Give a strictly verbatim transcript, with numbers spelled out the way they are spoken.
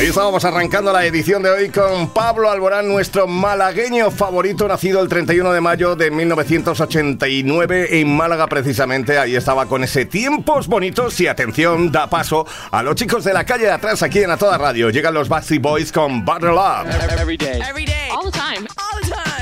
Ahí estábamos arrancando la edición de hoy con Pablo Alborán, nuestro malagueño favorito, nacido el treinta y uno de mayo de mil novecientos ochenta y nueve en Málaga precisamente. Ahí estaba con ese Tiempos Bonitos y atención, da paso a los chicos de la calle de atrás aquí en A Toda Radio. Llegan los Backstreet Boys con Butter Love. Every day. Every day. All the time. All the time.